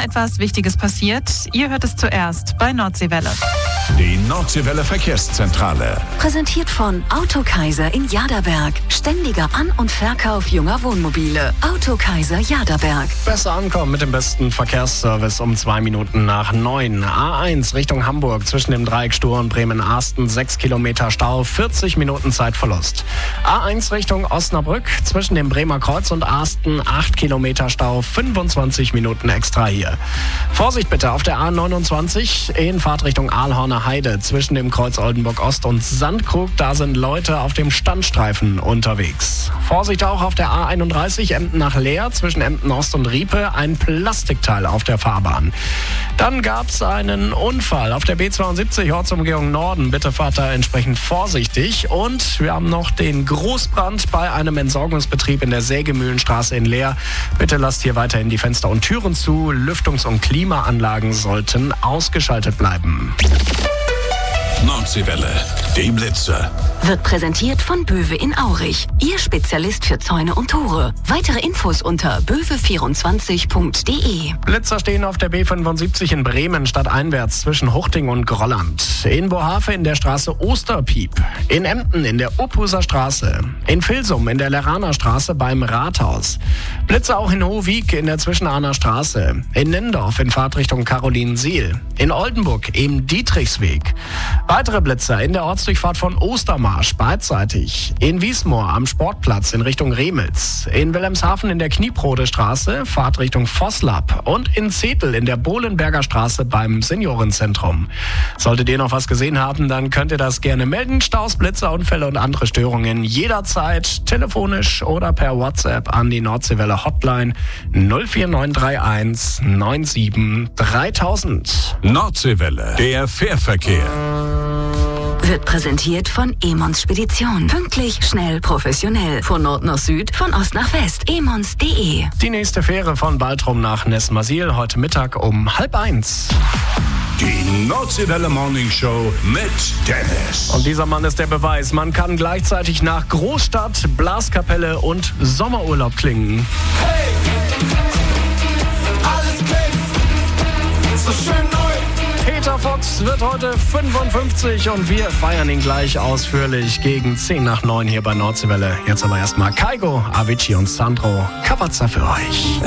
etwas Wichtiges passiert. Ihr hört es zuerst bei Nordseewelle. Die Nordseewelle Verkehrszentrale. Präsentiert von Autokaiser in Jaderberg. Ständiger An- und Verkauf junger Wohnmobile. Autokaiser Jaderberg. Besser ankommen mit dem besten Verkehrsservice um 2 Minuten nach 9. A1 Richtung Hamburg zwischen dem Dreieck Stur und Bremen-Arsten 6 Kilometer Stau, 40 Minuten Zeitverlust. A1 Richtung Osnabrück zwischen dem Bremer Kreuz und Arsten 8 Kilometer Stau, 25 Minuten extra hier. Vorsicht bitte auf der A29 in Fahrt Richtung Aalhorner Heide zwischen dem Kreuz Oldenburg Ost und Sandkrug. Da sind Leute auf dem Standstreifen unterwegs. Vorsicht auch auf der A31 Emden nach Leer zwischen Emden Ost und Riepe. Ein Plastikteil auf der Fahrbahn. Dann gab es einen Unfall auf der B72 Ortsumgehung Norden. Bitte fahrt da entsprechend vorsichtig. Und wir haben noch den Großbrand bei einem Entsorgungsbetrieb in der Sägemühlenstraße in Leer. Bitte lasst hier weiterhin die Fenster und Türen zu. Lüftungs- und Klimaanlagen sollten ausgeschaltet bleiben. Nordseewelle, die Blitzer. Wird präsentiert von Böwe in Aurich. Ihr Spezialist für Zäune und Tore. Weitere Infos unter böwe24.de. Blitzer stehen auf der B75 in Bremen stadteinwärts zwischen Huchting und Grolland. In Bohave in der Straße Osterpiep. In Emden in der Uphuser Straße. In Vilsum in der Leraner Straße beim Rathaus. Blitzer auch in Hohwig in der Zwischenahner Straße. In Nendorf in Fahrtrichtung Carolinensiel. In Oldenburg im Dietrichsweg. Weitere Blitzer in der Ortsdurchfahrt von Ostermarsch beidseitig. In Wiesmoor am Sportplatz in Richtung Remitz. In Wilhelmshaven in der Knieprode Straße, Fahrt Richtung Vosslab. Und in Zetel in der Bohlenberger Straße beim Seniorenzentrum. Solltet ihr noch was gesehen haben, dann könnt ihr das gerne melden. Staus, Blitzer, Unfälle und andere Störungen jederzeit telefonisch oder per WhatsApp an die Nordseewelle Hotline 04931 97 3000. Nordseewelle, der Fährverkehr. Wird präsentiert von Emons Spedition. Pünktlich, schnell, professionell. Von Nord nach Süd, von Ost nach West. emons.de. Die nächste Fähre von Baltrum nach Nesmasil heute Mittag um 12:30. Die Nordseewelle Morning Show mit Dennis. Und dieser Mann ist der Beweis. Man kann gleichzeitig nach Großstadt, Blaskapelle und Sommerurlaub klingen. Hey, alles klingt so schön neu. Peter Fox wird heute 55 und wir feiern ihn gleich ausführlich gegen 10 nach 9 hier bei Nordseewelle. Jetzt aber erstmal Kaigo, Avicii und Sandro. Cavazza für euch.